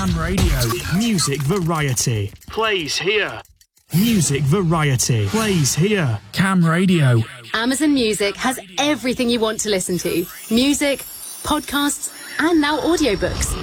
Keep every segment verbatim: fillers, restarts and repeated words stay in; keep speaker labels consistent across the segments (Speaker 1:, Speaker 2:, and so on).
Speaker 1: Cam Radio. Music variety. Plays here. Music variety. Plays here. Cam Radio.
Speaker 2: Amazon Music has everything you want to listen to. Music, podcasts, and now audiobooks.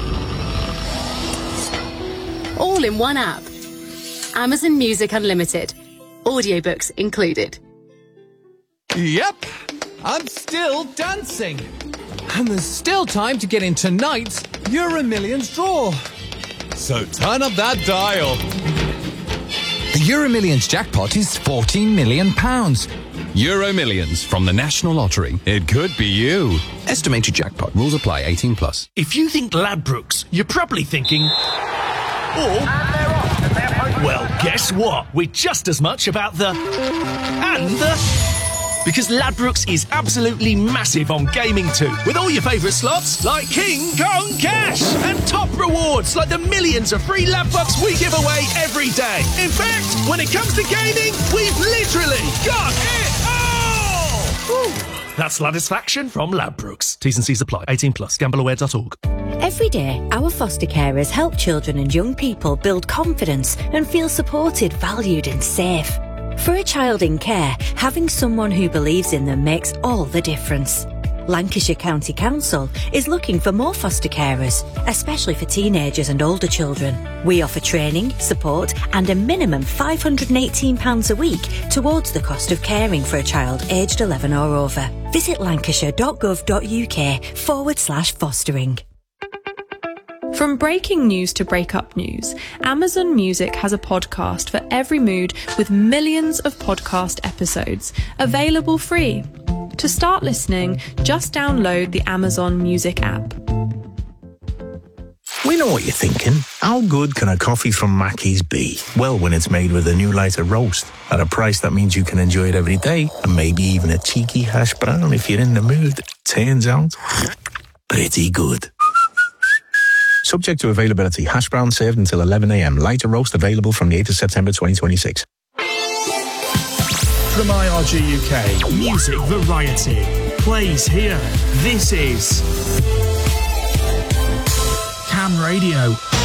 Speaker 2: All in one app. Amazon Music Unlimited. Audiobooks included.
Speaker 3: Yep, I'm still dancing. And there's still time to get in tonight's Euro Millions draw. So turn up that dial.
Speaker 4: The Euro Millions jackpot is fourteen million pounds.
Speaker 5: Euro Millions from the National Lottery. It could be you.
Speaker 4: Estimated jackpot. Rules apply. eighteen plus.
Speaker 1: If you think Ladbrokes, you're probably thinking... Or... Well, guess what? We're just as much about the... And the... Because Ladbrokes is absolutely massive on gaming too, with all your favourite slots like King Kong Cash and top rewards like the millions of free Ladbucks we give away every day. In fact, when it comes to gaming, we've literally got it all! Whew. That's Ladisfaction from Ladbrokes. T's and C's apply. eighteen plus. gamble aware dot org.
Speaker 6: Every day, our foster carers help children and young people build confidence and feel supported, valued and safe. For a child in care, having someone who believes in them makes all the difference. Lancashire County Council is looking for more foster carers, especially for teenagers and older children. We offer training, support and a minimum five hundred eighteen pounds a week towards the cost of caring for a child aged eleven or over. Visit lancashire.gov.uk forward slash fostering.
Speaker 7: From breaking news to breakup news, Amazon Music has a podcast for every mood with millions of podcast episodes, available free. To start listening, just download the Amazon Music app.
Speaker 8: We know what you're thinking. How good can a coffee from Mackey's be? Well, when it's made with a new lighter roast at a price that means you can enjoy it every day, and maybe even a cheeky hash brown if you're in the mood. Turns out, pretty good. Subject to availability. Hash brown served until eleven a.m. Lighter roast available from the eighth of September twenty twenty-six.
Speaker 1: From I R G U K, music variety. Plays here. This is Cam Radio.